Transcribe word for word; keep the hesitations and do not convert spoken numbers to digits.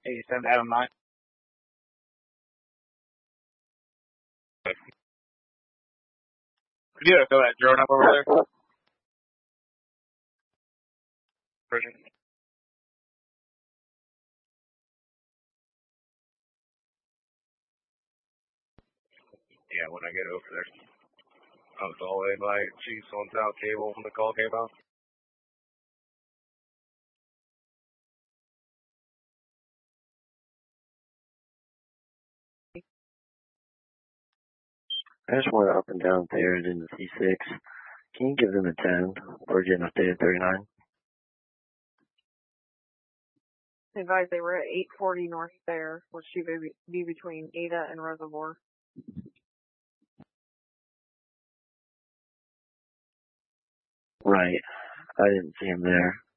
eighty-seven Adam nine. Could you throw that drone up over there? Bridget. Yeah, when I get over there. I was all in my Chiefs on South Cable when the call came out. I just want to up and down pairs into C six. Can you give them a ten? We're getting updated thirty-nine. Advised they were at eight forty North there, which should be between Ada and Reservoir. Right. I didn't see him there.